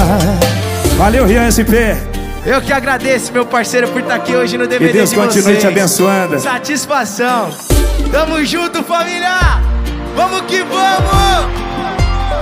Valeu, Rian SP. Eu que agradeço, meu parceiro, por estar aqui hoje no DVD. Que Deus continue te abençoando. Satisfação. Tamo junto, família. Vamos que vamos.